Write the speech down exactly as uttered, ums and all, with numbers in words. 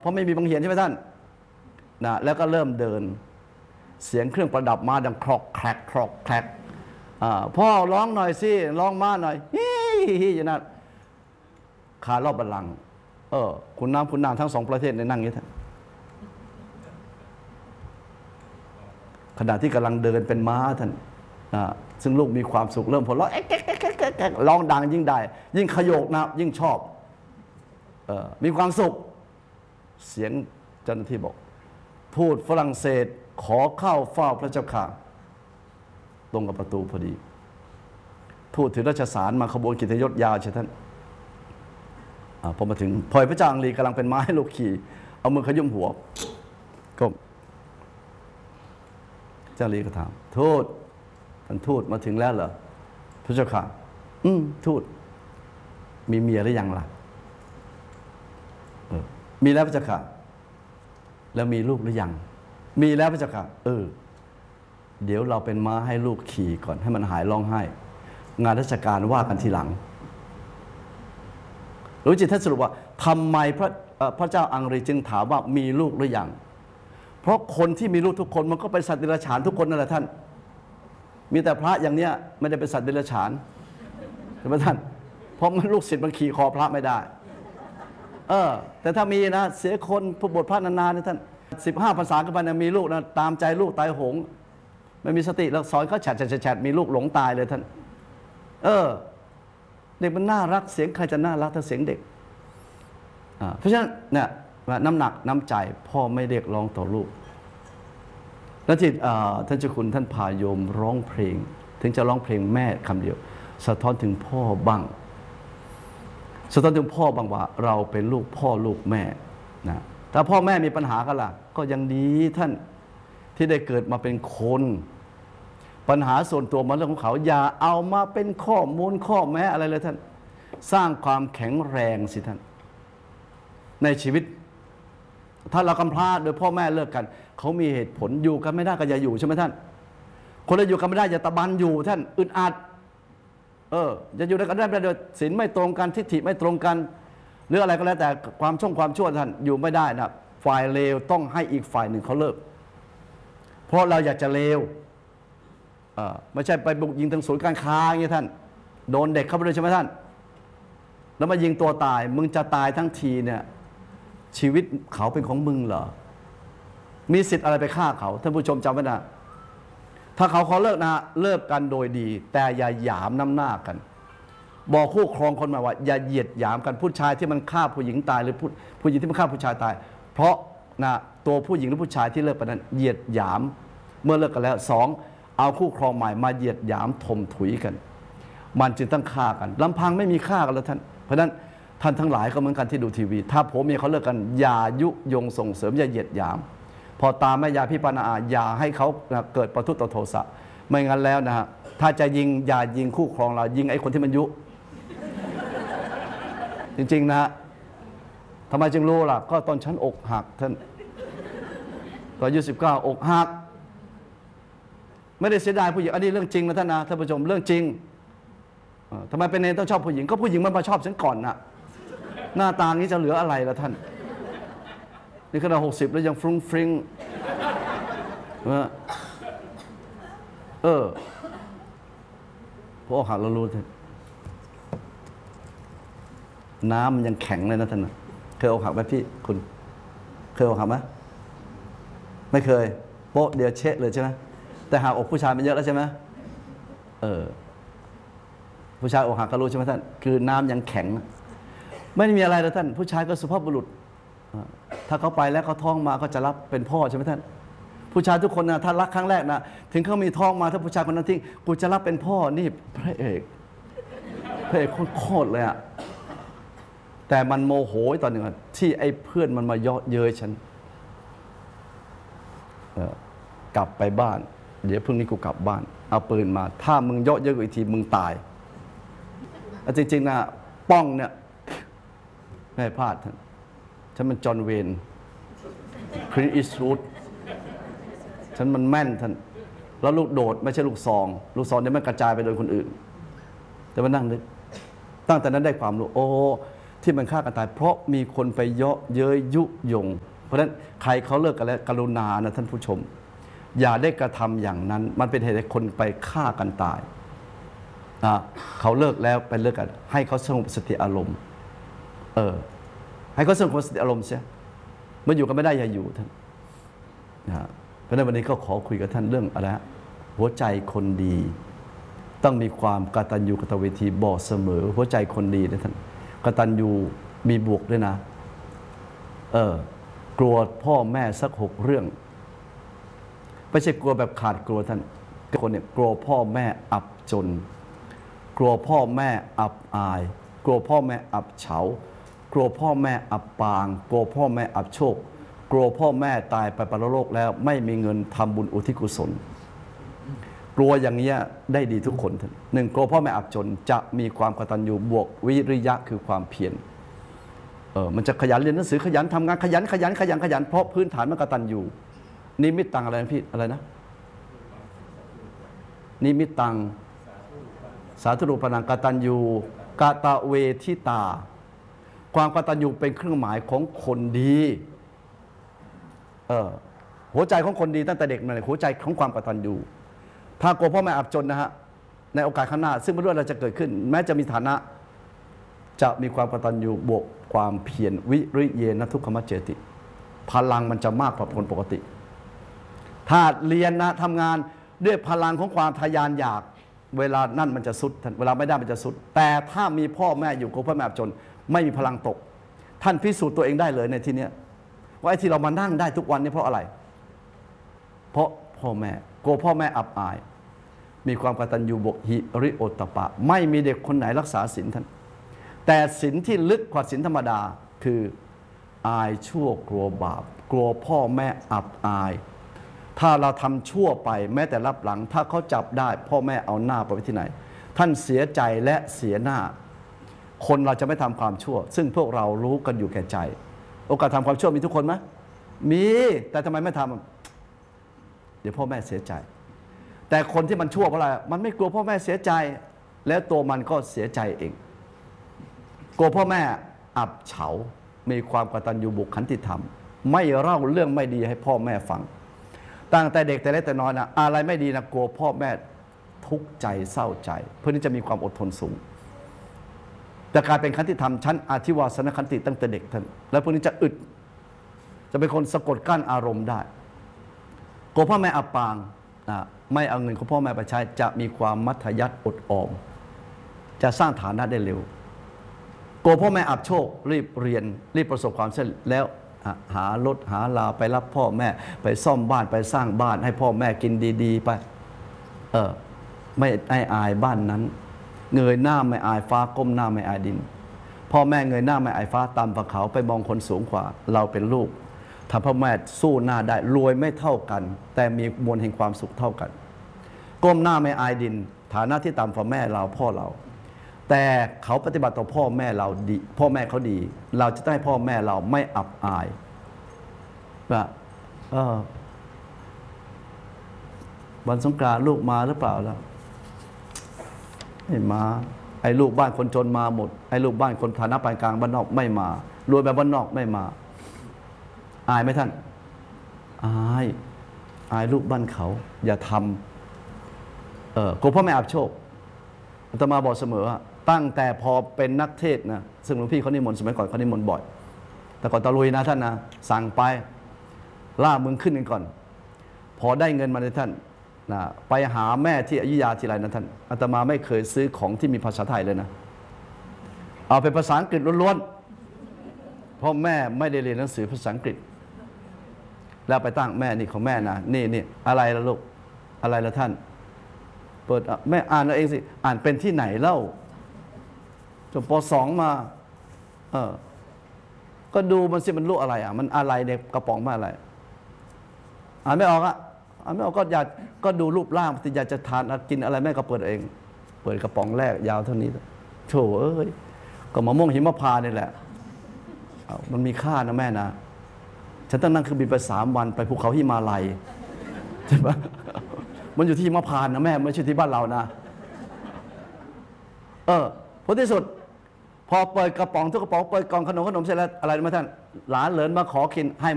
เพราะไม่มีบังเหียนใช่ไหมท่านนะแล้วก็เริ่มเดินเสียงเครื่องประดับมาดังคลอกแคลกคลอกแคลกพ่อร้องหน่อยสิร้องมาหน่อยฮิฮิอย่างนั้นขารอบบัลลังก์เออคุณน้ำคุณนางทั้งสองประเทศในนั่งอย่างนี้ท่านขณะที่กำลังเดินเป็นม้าท่านซึ่งลูกมีความสุขเริ่มพอร้องเอ๊ะร้องดังยิ่งได้ยิ่งขยโกนะยิ่งชอบเออมีความสุขเสียงเจ้าหน้าที่บอกทูตฝรั่งเศสขอเข้าเฝ้าพระเจ้าค่ะตรงกับประตูพอดีทูตถือราชสารมาขบวนกิตยศยาวใช่ท่านพอมาถึงพลอยพระเจ้าอังรีกำลังเป็นม้าให้ลูกขี่เอามือขยุ่มหัวก็เจ้าลีก็ถามทูตท่านทูตมาถึงแล้วเหรอพระเจ้าค่ะอืมทูตมีเมียหรือยังล่ะมีแล้วพระเจ้าค่ะแล้วมีลูกหรือยังมีแล้วพระเจ้าค่ะเออเดี๋ยวเราเป็นม้าให้ลูกขี่ก่อนให้มันหายร้องไห้งานราชการว่ากันทีหลังรู้จิตท่านสรุปว่าทำไมพระพระเจ้าอังรีจึงถามว่ามีลูกหรือยังเพราะคนที่มีลูกทุกคนมันก็เป็นสัตว์เดรัจฉานทุกคนนั่นแหละท่านมีแต่พระอย่างเนี้ยไม่ได้เป็นสัตว์เดรัจฉานใช่ไหมท่านเพราะมันลูกศิษย์มันขี่คอพระไม่ได้เออแต่ถ้ามีนะเสียคนผู้บทพระนานๆนะท่านสิบห้าภาษากันไปนะมีลูกนะตามใจลูกตายหงไม่มีสติแล้วสอนเขาแฉะแฉะแฉะมีลูกหลงตายเลยท่านเออเด็กมันน่ารักเสียงใครจะน่ารักถ้าเสียงเด็กเพราะฉะนั้นเนี่ยน้ำหนักน้ำใจพ่อไม่เรียกร้องต่อลูกแล้วที่ท่านเจ้าคุณท่านพาโยมร้องเพลงถึงจะร้องเพลงแม่คำเดียวสะท้อนถึงพ่อบ้างสะท้อนถึงพ่อบ้างว่าเราเป็นลูกพ่อลูกแม่นะถ้าพ่อแม่มีปัญหากันล่ะก็ยังดีท่านที่ได้เกิดมาเป็นคนปัญหาส่วนตัวมันเรื่องของเขาอย่าเอามาเป็นข้อมูลข้อแม้อะไรเลยท่านสร้างความแข็งแรงสิท่านในชีวิตถ้าเรากำพร้าโดยพ่อแม่เลิกกันเขามีเหตุผลอยู่กันไม่ได้ก็อย่าอยู่ใช่ไหมท่านคนเราอยู่กันไม่ได้อย่าตะบันอยู่ท่านอึดอัดเออจะอยู่ด้วยกันได้ไม่ได้โดยศีลไม่ตรงกันทิฏฐิไม่ตรงกันหรืออะไรก็แล้วแต่ความช่องความชั่วท่านอยู่ไม่ได้นะฝ่ายเลวต้องให้อีกฝ่ายหนึ่งเขาเลิกเพราะเราอยากจะเลวไม่ใช่ไปบุกยิงทางศูนย์การค้าอย่างนี้ท่านโดนเด็กเข้าไปเลยใช่ไหมท่านแล้วมายิงตัวตายมึงจะตายทั้งทีเนี่ยชีวิตเขาเป็นของมึงเหรอมีสิทธิ์อะไรไปฆ่าเขาท่านผู้ชมจำไว้นะถ้าเขาขอเลิกนะเลิกกันโดยดีแต่อย่าหยามน้ำหน้ากันบอกคู่ครองคนมาว่าอย่าเหยียดหยามกันผู้ชายที่มันฆ่าผู้หญิงตายหรือผู้ผู้หญิงที่มันฆ่าผู้ชายตายเพราะนะตัวผู้หญิงหรือผู้ชายที่เลิกไปนั้นเหยียดหยามเมื่อเลิกกันแล้วสองเอาคู่ครองใหม่มาเหยียดหยามถมถุยกันมันจึงต้องฆ่ากันลำพังไม่มีฆ่ากันแล้วท่านเพราะฉะนั้นท่านทั้งหลายก็เหมือนกันที่ดูทีวีถ้าผมมีเขาเลิกกันอย่ายุยงส่งเสริมอย่าเหยียดหยามพอตามแม่ยาพิปนาอาอย่าให้เขาเกิดประทุษโทสะไม่งั้นแล้วนะฮะถ้าจะยิงอย่ายิงคู่ครองเรายิงไอ้คนที่มันยุจริงๆนะฮะทำไมจึงรู้ล่ะก็ตอนฉันอกหักท่านตอนอายุสิบเก้าอกหักไม่ได้เสียดายผู้หญิงอันนี้เรื่องจริงนะท่านนะท่านผู้ชมเรื่องจริงทำไมเป็นเนรต้องชอบผู้หญิงก็ผู้หญิงมันมาชอบฉันก่อนน่ะหน้าตานี้จะเหลืออะไรล่ะท่านนี่ขนาดหกสิบแล้วยังฟรุ้งฟริ้งเออพออกหักเรารู้ท่านน้ำมันยังแข็งเลยนะท่านนะเคยอกหักไหมพี่คุณเคยอกหักไหมไม่เคยโป๊ะเดียวเชะเลยใช่ไหมแต่หากอกผู้ชายมันเยอะแล้วใช่ไหมเออผู้ชายอกหักก็รู้ใช่ไหมท่านคือน้ำยังแข็งไม่มีอะไรเลยท่านผู้ชายก็สุภาพบุรุษถ้าเขาไปแล้วเขาท้องมาก็จะรับเป็นพ่อใช่ไหมท่านผู้ชายทุกคนนะถ้ารักครั้งแรกนะถึงเขามีท้องมาถ้าผู้ชายคนนั้นทิ้งกูจะรับเป็นพ่อนี่พระเอกพระเอกโคตรเลยอะแต่มันโมโหตอนหนึ่งที่ไอ้เพื่อนมันมาเยาะเย้ยฉันกลับไปบ้านเดี๋ยวพรุ่งนี้กูกลับบ้านเอาปืนมาถ้ามึงเยาะเย้ยอีกทีมึงตายจริงๆนะป้องเนี่ยไม่พลาดท่านฉันมันจอห์นเวนคลินต์อีสต์วูดฉันมันแม่นท่านแล้วลูกโดดไม่ใช่ลูกซองลูกซองเนี่ยมันกระจายไปโดยคนอื่นแต่มานั่งนึกตั้งแต่นั้นได้ความรู้โอ้ที่มันฆ่ากันตาย เพราะมีคนไปเยาะเย้ยยุยงเพราะฉะนั้นใครเขาเลิกกันแล้วกรุณานะท่านผู้ชมอย่าได้กระทำอย่างนั้นมันเป็นเหตุให้คนไปฆ่ากันตายนะเขาเลิกแล้วไปเลิกกันให้เขาสงบสติอารมณ์เออให้เขาสงบสติอารมณ์เสียเมื่ออยู่กันไม่ได้อย่าอยู่ท่านนะเพราะฉะนั้นวันนี้ก็ขอคุยกับท่านเรื่องอะไรหัวใจคนดีต้องมีความกตัญญูกตเวทีบอกเสมอหัวใจคนดีนะท่านกตัญญูมีบวกด้วยนะเออกลัวพ่อแม่สักหกเรื่องไม่ใช่กลัวแบบขาดกลัวท่านคนเนี่ยกลัวพ่อแม่อับจนกลัวพ่อแม่อับอายกลัวพ่อแม่อับเฉากลัวพ่อแม่อับปางกลัวพ่อแม่อับโชคกลัวพ่อแม่ตายไปปรโลกแล้วไม่มีเงินทำบุญอุทิศกุศลกลัวอย่างนี้ได้ดีทุกคนท่านหนึ่งกลัวพ่อแม่อับจนจะมีความกตัญญูบวกวิริยะคือความเพียรเออมันจะขยันเรียนหนังสือขยันทำงานขยันขยันขยันขยันเพราะพื้นฐานมันกตัญญูนิมิตตังอะไรนะพี่อะไรนะนิมิตตังสาธุรูปนังกตัญญูกตเวทิตาความกตัญญูเป็นเครื่องหมายของคนดีเออหัวใจของคนดีตั้งแต่เด็กนั่นแหละหัวใจของความกตัญญูถ้ากลัวพ่อแม่อับจนนะฮะในโอกาสข้างหน้าซึ่งไม่รู้อะไรจะเกิดขึ้นแม้จะมีฐานะจะมีความกตัญญูบวกความเพียรวิริเยนะทุกขมัจเจติพลังมันจะมากกว่าคนปกติถ้าเรียนนะทำงานด้วยพลังของความทะยานอยากเวลานั่นมันจะสุดเวลาไม่ได้มันจะสุดแต่ถ้ามีพ่อแม่อยู่กับพ่อแม่อับจนไม่มีพลังตกท่านพิสูจน์ตัวเองได้เลยในที่นี้ว่าไอ้ที่เรามานั่งได้ทุกวันนี้เพราะอะไรเพราะพ่อแม่กลัวพ่อแม่อับอายมีความกตัญญูบวกหิริโอตตปะไม่มีเด็กคนไหนรักษาศีลท่านแต่ศีลที่ลึกกว่าศีลธรรมดาคืออายชั่วกลัวบาปกลัวพ่อแม่อับอายถ้าเราทำชั่วไปแม้แต่รับหลังถ้าเขาจับได้พ่อแม่เอาหน้าไปไว้ที่ไหนท่านเสียใจและเสียหน้าคนเราจะไม่ทำความชั่วซึ่งพวกเรารู้กันอยู่แก่ใจโอกาสทำความชั่วมีทุกคนไหมมีแต่ทำไมไม่ทำเดี๋ยวพ่อแม่เสียใจแต่คนที่มันชั่วเพราะอะไรมันไม่กลัวพ่อแม่เสียใจแล้วตัวมันก็เสียใจเองกลัวพ่อแม่อับเฉามีความกตัญญูบุคขันติธรรมไม่เล่าเรื่องไม่ดีให้พ่อแม่ฟังตั้งแต่เด็กแต่เล็กแต่น้อยนะอะไรไม่ดีนะกลัวพ่อแม่ทุกข์ใจเศร้าใจเพื่อที่จะมีความอดทนสูงแต่กลายเป็นขันติธรรมชั้นอธิวาสนขันติตั้งแต่เด็กท่านแล้วพวกนี้จะอึดจะเป็นคนสะกดกั้นอารมณ์ได้กลัวพ่อแม่อับปางไม่เอาเงินของพ่อแม่ไปใช้จะมีความมัธยัสถ์อดออมจะสร้างฐานะได้เร็วกลัวพ่อแม่อับโชครีบเรียนรีบประสบความสำเร็จแล้วหารถหาลาไปรับพ่อแม่ไปซ่อมบ้านไปสร้างบ้านให้พ่อแม่กินดีๆไปเออไม่ไอ้อายบ้านนั้นเงยหน้าไม่อายฟ้าก้มหน้าไม่อายดินพ่อแม่เงยหน้าไม่อายฟ้าตามภูเขาไปมองคนสูงกว่าเราเป็นลูกถ้าพ่อแม่สู้หน้าได้รวยไม่เท่ากันแต่มีมวลแห่งความสุขเท่ากันก้มหน้าไม่อายดินฐานะที่ต่ำกว่าแม่เราพ่อเราแต่เขาปฏิบัติต่อพ่อแม่เราดีพ่อแม่เขาดีเราจะได้พ่อแม่เราไม่อับอายว่าเออวันสงกรานต์ลูกมาหรือเปล่าล่ะไม่มาไอ้ลูกบ้านคนจนมาหมดไอ้ลูกบ้านคนฐานะปานกลางบ้านนอกไม่มารวยแบบบ้านนอกไม่มาอายไหมท่านอายอายลูกบ้านเขาอย่าทำเออกลัวพ่อแม่อับโชคอาตมาบอกเสมอตั้งแต่พอเป็นนักเทศนะซึ่งหลวงพี่เขานิมนต์สมัยก่อนเขานิมนต์บ่อยแต่ก่อนตะลุยนะท่านนะสั่งไปล่ามึงขึ้นกันก่อนพอได้เงินมาในท่านนะไปหาแม่ที่อยุธยาทีไรนะท่านอาตมาไม่เคยซื้อของที่มีภาษาไทยเลยนะเอาเป็นภาษาอังกฤษล้วนๆเพราะแม่ไม่ได้เรียนหนังสือภาษาอังกฤษแล้วไปตั้งแม่นี่ของแม่นะนี่นี่อะไรล่ะลูกอะไรล่ะท่านเปิดแม่อ่านเอาเองสิอ่านเป็นที่ไหนเล่าจบป.สอง มาเออก็ดูมันสิมันลูกอะไรอ่ะมันอะไรในกระป๋องมาอะไรอ่านไม่ออกอ่ะอ่านไม่ออกก็อยากก็ดูรูปร่างที่อยากจะทานกินอะไรแม่ก็เปิดเองเปิดกระป๋องแรกยาวเท่านี้โถเอ้ยก็มะม่วงหิมพานต์นี่แหละมันมีค่านะแม่นะฉันต้องนั่งเครื่องบินไปสามวันไปภูเขาหิมาลัยใช่ไหมมันอยู่ที่หิมพานต์นะแม่ไม่ใช่ที่บ้านเรานะเออผลที่สุดพอเปิดกระป๋องทุกกระป๋องเปิดกล่องขนมขนมเสร็จแล้วอะไรรู้ไหมท่านหลานเหลินมาขอกินให้